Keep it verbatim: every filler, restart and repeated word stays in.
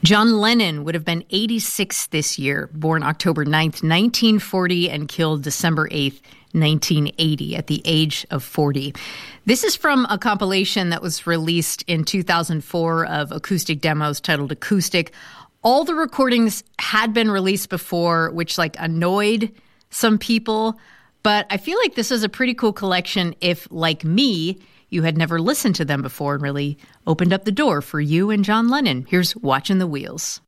John Lennon would have been eighty-six this year, born October ninth, nineteen forty, and killed December eighth, nineteen eighty, at the age of forty. This is from a compilation that was released in two thousand four of acoustic demos titled Acoustic. All the recordings had been released before, which like annoyed some people. But I feel like this is a pretty cool collection if, like me, you had never listened to them before and really opened up the door for you and John Lennon. Here's Watching the Wheels.